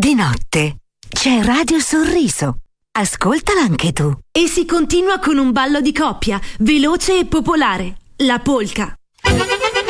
Di notte c'è Radio Sorriso. Ascoltala anche tu. E si continua con un ballo di coppia, veloce e popolare, la polka.